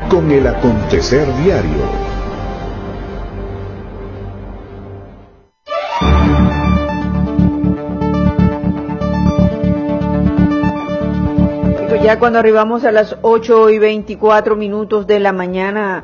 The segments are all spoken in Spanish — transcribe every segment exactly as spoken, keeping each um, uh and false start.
con el acontecer diario. Ya cuando arribamos a las ocho y veinticuatro minutos de la mañana,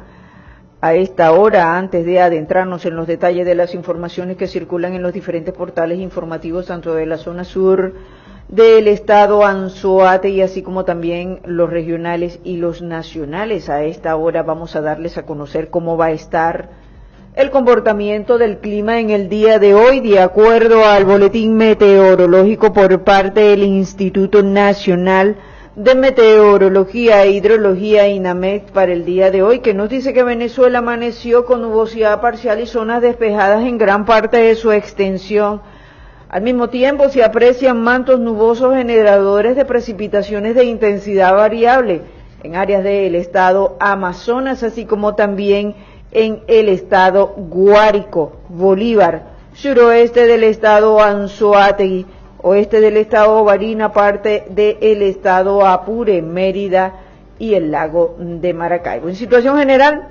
a esta hora, antes de adentrarnos en los detalles de las informaciones que circulan en los diferentes portales informativos, tanto de la zona sur del estado Anzoátegui, así como también los regionales y los nacionales, a esta hora vamos a darles a conocer cómo va a estar el comportamiento del clima en el día de hoy, de acuerdo al boletín meteorológico por parte del Instituto Nacional de Meteorología e Hidrología INAMED para el día de hoy, que nos dice que Venezuela amaneció con nubosidad parcial y zonas despejadas en gran parte de su extensión. Al mismo tiempo se aprecian mantos nubosos generadores de precipitaciones de intensidad variable en áreas del estado Amazonas, así como también en el estado Guárico, Bolívar, suroeste del estado Anzoátegui, oeste del estado Barinas, parte del estado Apure, Mérida y el lago de Maracaibo. En situación general,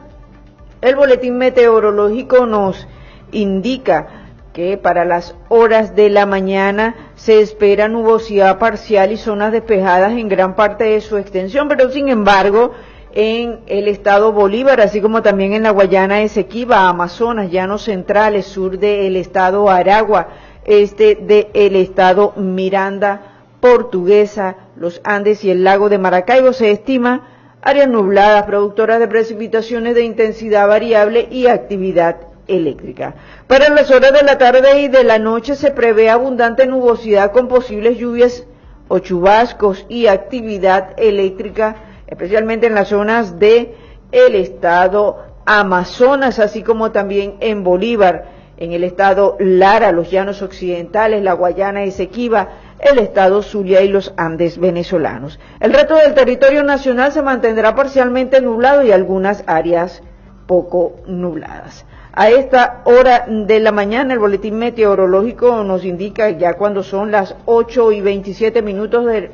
el boletín meteorológico nos indica que para las horas de la mañana se espera nubosidad parcial y zonas despejadas en gran parte de su extensión, pero sin embargo, en el estado Bolívar, así como también en la Guayana Esequiba, Amazonas, llanos centrales, sur del estado Aragua, este del estado Miranda, Portuguesa, los Andes y el lago de Maracaibo, se estima áreas nubladas, productoras de precipitaciones de intensidad variable y actividad eléctrica. Para las horas de la tarde y de la noche se prevé abundante nubosidad con posibles lluvias o chubascos y actividad eléctrica, especialmente en las zonas de el estado Amazonas, así como también en Bolívar, en el estado Lara, los llanos occidentales, la Guayana Esequiba, el estado Zulia y los Andes venezolanos. El resto del territorio nacional se mantendrá parcialmente nublado y algunas áreas poco nubladas. A esta hora de la mañana el boletín meteorológico nos indica, ya cuando son las ocho y veintisiete minutos de,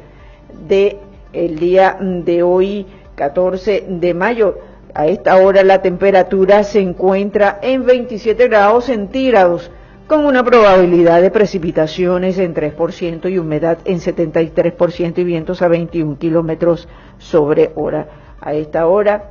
de el día de hoy, catorce de mayo, a esta hora la temperatura se encuentra en veintisiete grados centígrados, con una probabilidad de precipitaciones en tres por ciento y humedad en setenta y tres por ciento y vientos a veintiún kilómetros sobre hora. A esta hora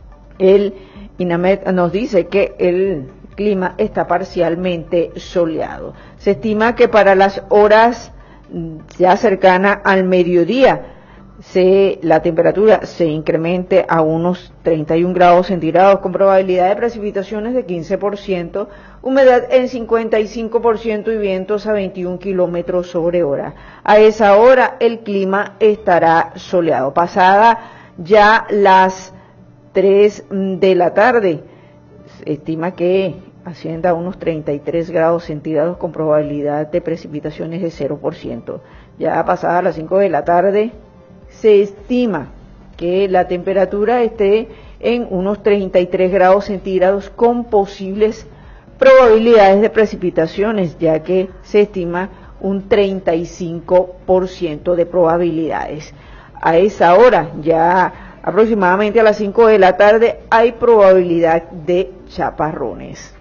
el INAMED nos dice que el clima está parcialmente soleado. Se estima que para las horas ya cercanas al mediodía Se, la temperatura se incremente a unos treinta y un grados centígrados con probabilidad de precipitaciones de quince por ciento, humedad en cincuenta y cinco por ciento y vientos a veintiún kilómetros sobre hora. A esa hora el clima estará soleado. Pasada ya las tres de la tarde, se estima que ascienda a unos treinta y tres grados centígrados con probabilidad de precipitaciones de cero por ciento. Ya pasada las cinco de la tarde, se estima que la temperatura esté en unos treinta y tres grados centígrados con posibles probabilidades de precipitaciones, ya que se estima un treinta y cinco por ciento de probabilidades. A esa hora, ya aproximadamente a las cinco de la tarde, hay probabilidad de chaparrones.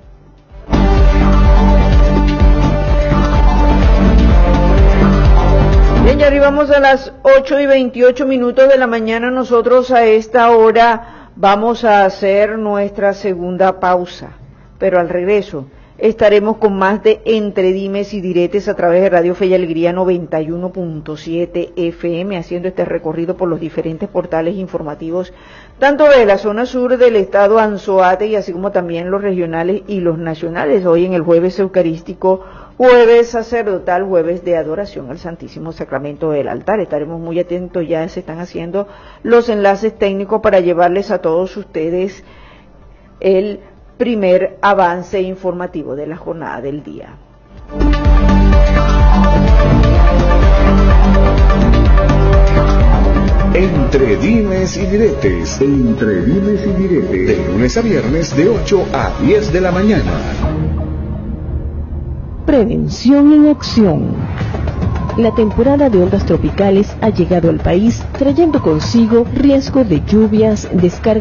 Bien, ya arribamos a las ocho y veintiocho minutos de la mañana. Nosotros a esta hora vamos a hacer nuestra segunda pausa, pero al regreso estaremos con más de Entre Dimes y Diretes a través de Radio Fe y Alegría noventa y uno punto siete F M, haciendo este recorrido por los diferentes portales informativos, tanto de la zona sur del estado Anzoátegui, así como también los regionales y los nacionales. Hoy en el jueves eucarístico, jueves sacerdotal, jueves de adoración al Santísimo Sacramento del altar. Estaremos muy atentos, ya se están haciendo los enlaces técnicos para llevarles a todos ustedes el primer avance informativo de la jornada del día. Entre Dimes y Diretes. Entre Dimes y Diretes. De lunes a viernes de ocho a diez de la mañana. Prevención en acción. La temporada de ondas tropicales ha llegado al país trayendo consigo riesgo de lluvias, descargas